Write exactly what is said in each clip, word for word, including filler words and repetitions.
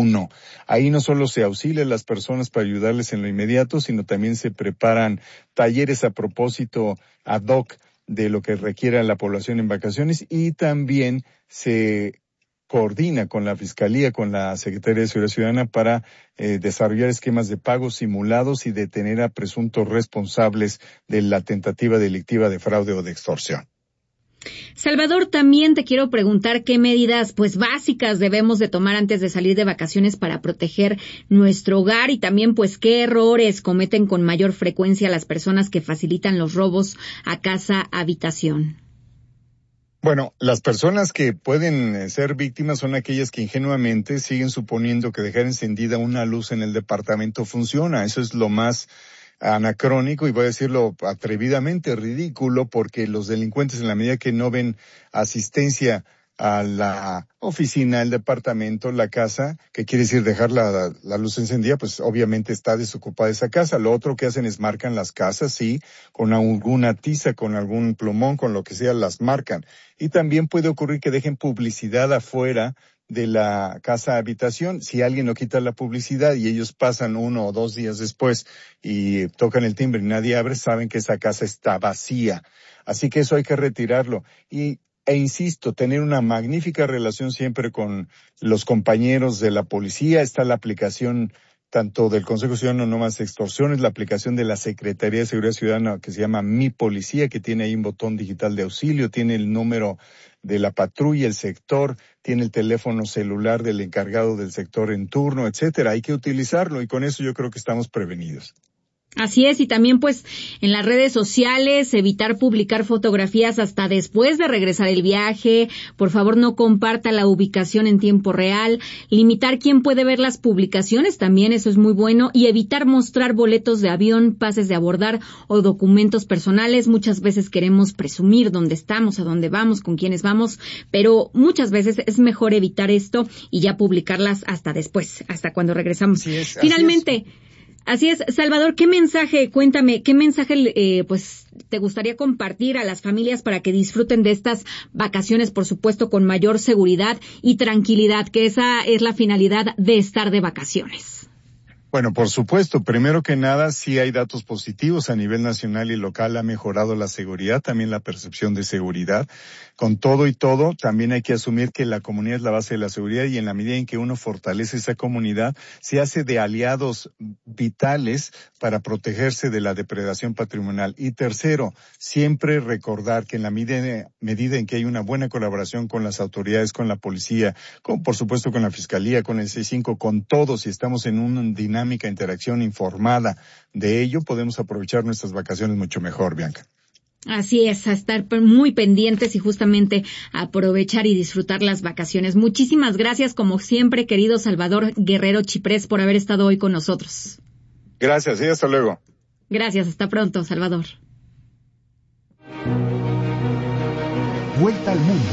uno. Ahí no solo se auxilia a las personas para ayudarles en lo inmediato, sino también se preparan talleres a propósito ad hoc de lo que requiera la población en vacaciones, y también se coordina con la Fiscalía, con la Secretaría de Seguridad Ciudadana para eh, desarrollar esquemas de pagos simulados y detener a presuntos responsables de la tentativa delictiva de fraude o de extorsión. Salvador, también te quiero preguntar qué medidas pues básicas debemos de tomar antes de salir de vacaciones para proteger nuestro hogar, y también pues qué errores cometen con mayor frecuencia las personas que facilitan los robos a casa habitación. Bueno, las personas que pueden ser víctimas son aquellas que ingenuamente siguen suponiendo que dejar encendida una luz en el departamento funciona. Eso es lo más anacrónico y voy a decirlo atrevidamente ridículo, porque los delincuentes, en la medida que no ven asistencia a la oficina, el departamento, la casa, que quiere decir dejar la, la luz encendida, pues obviamente está desocupada esa casa. Lo otro que hacen es marcan las casas, sí, con alguna tiza, con algún plumón, con lo que sea, las marcan. Y también puede ocurrir que dejen publicidad afuera de la casa habitación. Si alguien no quita la publicidad y ellos pasan uno o dos días después y tocan el timbre y nadie abre, saben que esa casa está vacía. Así que eso hay que retirarlo. Y E insisto, tener una magnífica relación siempre con los compañeros de la policía. Está la aplicación tanto del Consejo Ciudadano No Más Extorsiones, la aplicación de la Secretaría de Seguridad Ciudadana que se llama Mi Policía, que tiene ahí un botón digital de auxilio, tiene el número de la patrulla, el sector, tiene el teléfono celular del encargado del sector en turno, etcétera. Hay que utilizarlo y con eso yo creo que estamos prevenidos. Así es, y también pues en las redes sociales evitar publicar fotografías hasta después de regresar el viaje. Por favor, no comparta la ubicación en tiempo real. Limitar quién puede ver las publicaciones también, eso es muy bueno. Y evitar mostrar boletos de avión, pases de abordar o documentos personales. Muchas veces queremos presumir dónde estamos, a dónde vamos, con quiénes vamos, pero muchas veces es mejor evitar esto y ya publicarlas hasta después, hasta cuando regresamos. Así es, Finalmente, así es. Así es, Salvador, ¿qué mensaje, cuéntame, qué mensaje eh, pues te gustaría compartir a las familias para que disfruten de estas vacaciones, por supuesto, con mayor seguridad y tranquilidad, que esa es la finalidad de estar de vacaciones? Bueno, por supuesto, primero que nada, sí hay datos positivos a nivel nacional y local, ha mejorado la seguridad, también la percepción de seguridad. Con todo y todo, también hay que asumir que la comunidad es la base de la seguridad y en la medida en que uno fortalece esa comunidad, se hace de aliados vitales para protegerse de la depredación patrimonial. Y tercero, siempre recordar que en la medida, medida en que hay una buena colaboración con las autoridades, con la policía, con, por supuesto con la Fiscalía, con el C I cinco, con todos, y estamos en una dinámica interacción informada de ello, podemos aprovechar nuestras vacaciones mucho mejor, Bianca. Así es, a estar muy pendientes y justamente aprovechar y disfrutar las vacaciones. Muchísimas gracias, como siempre, querido Salvador Guerrero Chiprés, por haber estado hoy con nosotros. Gracias, y hasta luego. Gracias, hasta pronto, Salvador. Vuelta al mundo.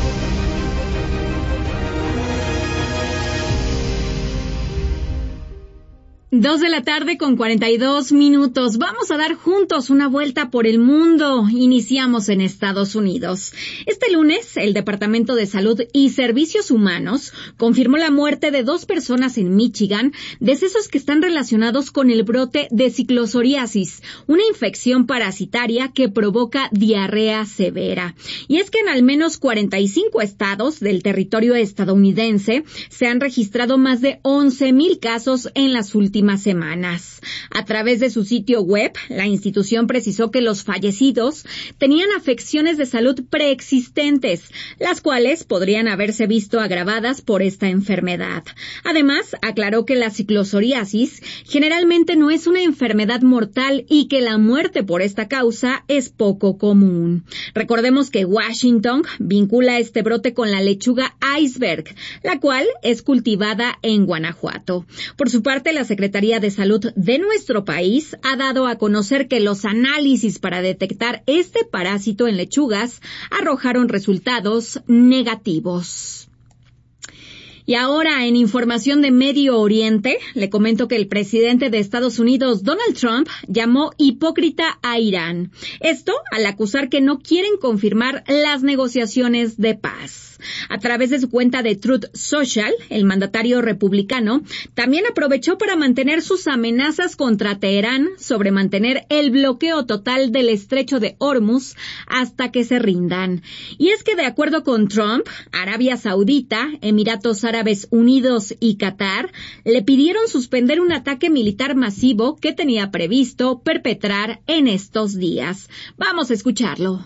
Dos de la tarde con cuarenta y dos minutos. Vamos a dar juntos una vuelta por el mundo. Iniciamos en Estados Unidos. Este lunes, el Departamento de Salud y Servicios Humanos confirmó la muerte de dos personas en Michigan, decesos que están relacionados con el brote de ciclosoriasis, una infección parasitaria que provoca diarrea severa. Y es que en al menos cuarenta y cinco estados del territorio estadounidense se han registrado más de once mil casos en las últimas semanas. A través de su sitio web, la institución precisó que los fallecidos tenían afecciones de salud preexistentes, las cuales podrían haberse visto agravadas por esta enfermedad. Además, aclaró que la ciclosoriasis generalmente no es una enfermedad mortal y que la muerte por esta causa es poco común. Recordemos que Washington vincula este brote con la lechuga iceberg, la cual es cultivada en Guanajuato. Por su parte, la Secretaría de Salud de nuestro país ha dado a conocer que los análisis para detectar este parásito en lechugas arrojaron resultados negativos. Y ahora, en información de Medio Oriente, le comento que el presidente de Estados Unidos, Donald Trump, llamó hipócrita a Irán. Esto al acusar que no quieren confirmar las negociaciones de paz. A través de su cuenta de Truth Social, el mandatario republicano también aprovechó para mantener sus amenazas contra Teherán sobre mantener el bloqueo total del estrecho de Hormuz hasta que se rindan. Y es que, de acuerdo con Trump, Arabia Saudita, Emiratos Árabes Unidos y Qatar le pidieron suspender un ataque militar masivo que tenía previsto perpetrar en estos días. Vamos a escucharlo.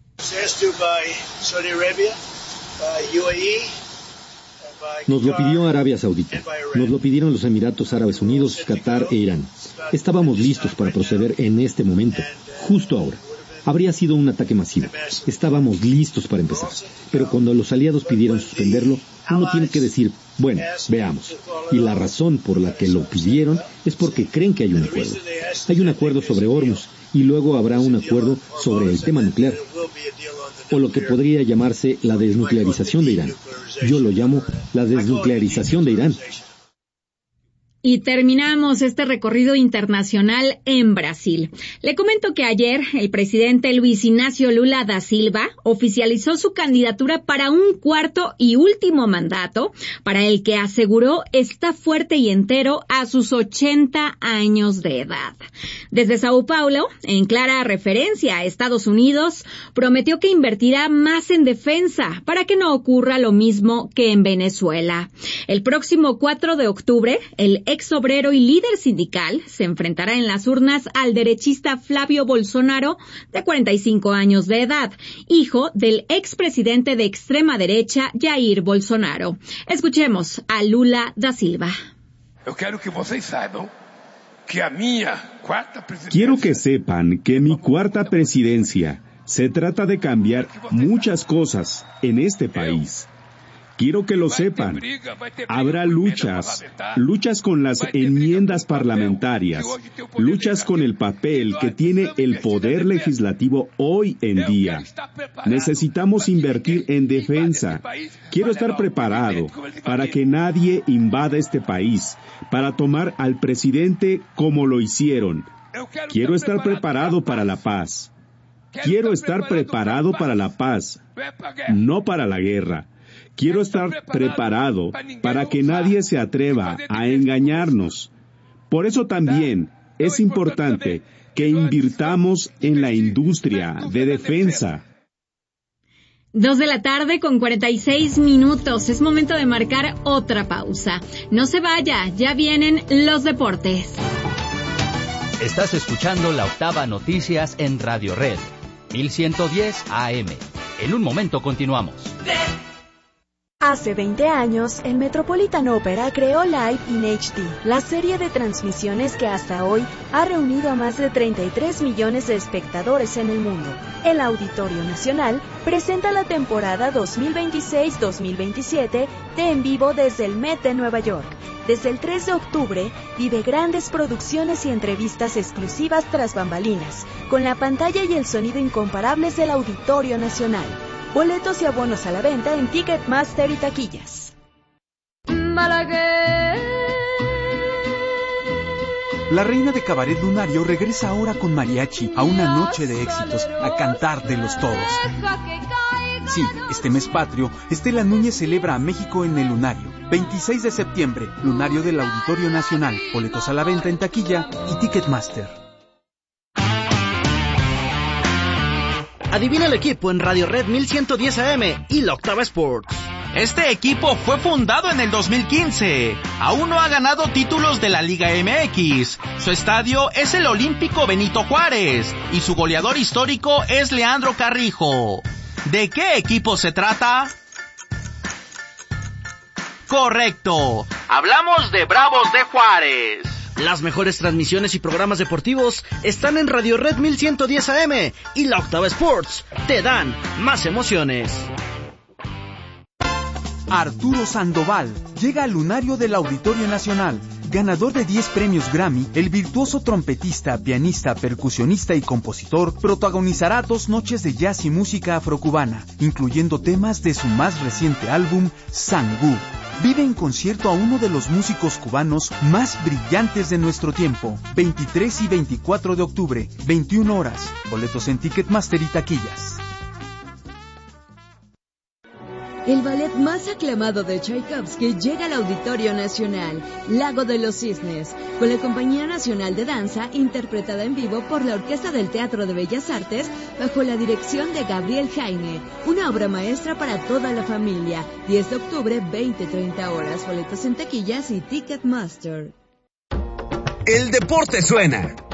Nos lo pidió Arabia Saudita, nos lo pidieron los Emiratos Árabes Unidos, Qatar e Irán. Estábamos listos para proceder en este momento, justo ahora. Habría sido un ataque masivo. Estábamos listos para empezar. Pero cuando los aliados pidieron suspenderlo, uno tiene que decir, bueno, veamos. Y la razón por la que lo pidieron es porque creen que hay un acuerdo. Hay un acuerdo sobre Hormuz y luego habrá un acuerdo sobre el tema nuclear, o lo que podría llamarse la desnuclearización de Irán. Yo lo llamo la desnuclearización de Irán. Y terminamos este recorrido internacional en Brasil. Le comento que ayer el presidente Luis Ignacio Lula da Silva oficializó su candidatura para un cuarto y último mandato, para el que aseguró está fuerte y entero a sus ochenta años de edad. Desde Sao Paulo, en clara referencia a Estados Unidos, prometió que invertirá más en defensa para que no ocurra lo mismo que en Venezuela. El próximo cuatro de octubre, el ex obrero y líder sindical se enfrentará en las urnas al derechista Flavio Bolsonaro, de cuarenta y cinco años de edad, hijo del expresidente de extrema derecha Jair Bolsonaro. Escuchemos a Lula da Silva. Quiero que sepan que mi cuarta presidencia se trata de cambiar muchas cosas en este país. Quiero que lo sepan. Habrá luchas, luchas con las enmiendas parlamentarias, luchas con el papel que tiene el poder legislativo hoy en día. Necesitamos invertir en defensa. Quiero estar preparado para que nadie invada este país, para tomar al presidente como lo hicieron. Quiero estar preparado para la paz. Quiero estar preparado para la paz, no para la guerra. Quiero estar preparado para que nadie se atreva a engañarnos. Por eso también es importante que invirtamos en la industria de defensa. Dos de la tarde con cuarenta y seis minutos. Es momento de marcar otra pausa. No se vaya, ya vienen los deportes. Estás escuchando la Octava Noticias en Radio Red, mil ciento diez A M. En un momento continuamos. Hace veinte años, el Metropolitan Opera creó Live in H D, la serie de transmisiones que hasta hoy ha reunido a más de treinta y tres millones de espectadores en el mundo. El Auditorio Nacional presenta la temporada dos mil veintiséis dos mil veintisiete de En Vivo desde el Met de Nueva York. Desde el tres de octubre, vive grandes producciones y entrevistas exclusivas tras bambalinas, con la pantalla y el sonido incomparables del Auditorio Nacional. Boletos y abonos a la venta en Ticketmaster y taquillas. La reina de Cabaret Lunario regresa ahora con mariachi a una noche de éxitos, a cantar de los toros. Sí, este mes patrio, Estela Núñez celebra a México en el Lunario. veintiséis de septiembre, Lunario del Auditorio Nacional. Boletos a la venta en taquilla y Ticketmaster. Adivina el equipo en Radio Red mil ciento diez A M y la Octava Sports. Este equipo fue fundado en el dos mil quince. Aún no ha ganado títulos de la Liga M X. Su estadio es el Olímpico Benito Juárez y su goleador histórico es Leandro Carrijo. ¿De qué equipo se trata? Correcto. Hablamos de Bravos de Juárez. Las mejores transmisiones y programas deportivos están en Radio Red mil ciento diez A M y la Octava Sports. Te dan más emociones. Arturo Sandoval llega al Lunario del Auditorio Nacional. Ganador de diez premios Grammy, el virtuoso trompetista, pianista, percusionista y compositor protagonizará dos noches de jazz y música afrocubana, incluyendo temas de su más reciente álbum, Sangú. Vive en concierto a uno de los músicos cubanos más brillantes de nuestro tiempo. veintitrés y veinticuatro de octubre, veintiuna horas. Boletos en Ticketmaster y taquillas. El ballet más aclamado de Tchaikovsky llega al Auditorio Nacional, Lago de los Cisnes, con la Compañía Nacional de Danza, interpretada en vivo por la Orquesta del Teatro de Bellas Artes, bajo la dirección de Gabriel Jaime. Una obra maestra para toda la familia. diez de octubre, veinte a treinta horas. Boletos en taquillas y Ticketmaster. El deporte suena.